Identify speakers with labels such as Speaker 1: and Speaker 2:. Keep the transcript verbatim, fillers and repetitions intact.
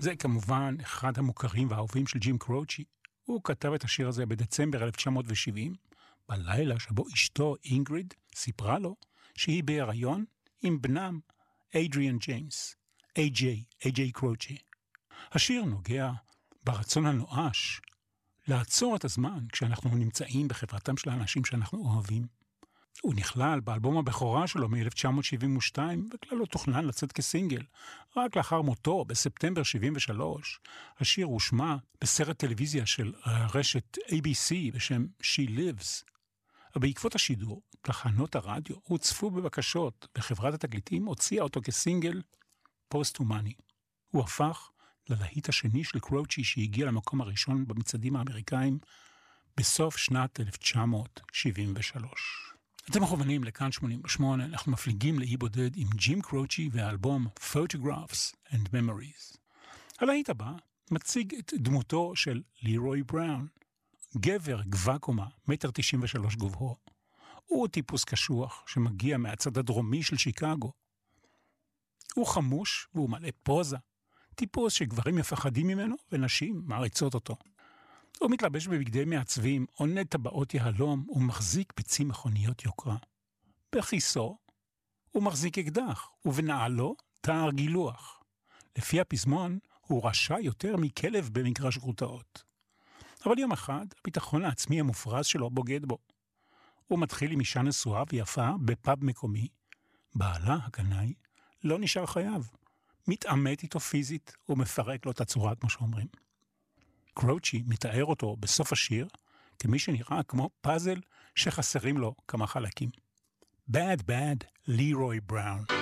Speaker 1: זה כמובן אחד המוכרים והאהובים של ג'ים קרוצ'י. הוא כתב את השיר הזה בדצמבר אלף תשע מאות שבעים, בלילה שבו אשתו אינגריד סיפרה לו שהיא בהיריון עם בנם אדריאן ג'יימס, איי ג'יי, איי ג'יי קרוצ'י. השיר נוגע ברצון הנואש לעצור את הזמן כשאנחנו נמצאים בחברתם של האנשים שאנחנו אוהבים. הוא נכלל באלבום הבכורה שלו מ-אלף תשע מאות שבעים ושתיים, וכלל לא תוכנן לצאת כסינגל. רק לאחר מותו, בספטמבר שבעים ושלוש, השיר הושמע בסרט טלוויזיה של רשת איי בי סי בשם She Lives. בעקבות השידור, תחנות הרדיו הוצפו בבקשות, וחברת התקליטים הוציאה אותו כסינגל פוסט-הומני. הוא הפך ללהיט השני של קרוצ'י שהגיע למקום הראשון במצעדים האמריקאים בסוף שנת אלף תשע מאות שבעים ושלוש. אתם מכוונים לכאן שמונים ושמונה, אנחנו מפליגים לאי בודד עם ג'ים קרוצ'י והאלבום Photographs and Memories. הלהיט הבא מציג את דמותו של לירוי בראון, גבר גבה קומה, מטר תשעים ושלוש גובהו. הוא טיפוס קשוח שמגיע מהצד הדרומי של שיקגו. הוא חמוש והוא מלא פוזה, טיפוס שגברים מפחדים ממנו ונשים מעריצות אותו. הוא מתלבש בבגדי מעצבים, עונד טבעות יהלום ומחזיק פצי מכוניות יוקרה. בכיסו הוא מחזיק אקדח, ובנעלו תער גילוח. לפי הפזמון הוא רשע יותר מכלב במגרש גרוטאות. אבל יום אחד הביטחון העצמי המופרז שלו בוגד בו. הוא מתחיל עם אישה נשואה ויפה בפאב מקומי. בעלה, הקנאי, לא נשאר חייב. מתעמת איתו פיזית ומפרק לו את הצורה, כמו שאומרים. קרוצ'י מתאר אותו בסוף השיר כמי שנראה כמו פאזל שחסרים לו כמה חלקים. Bad Bad לירוי בראון.